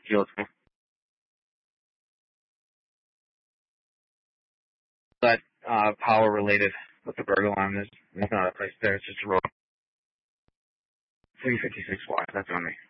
Kilo 2. That, power related with the burglar alarm. There's nothing out of place there. It's just a road. 356 watts. That's on me.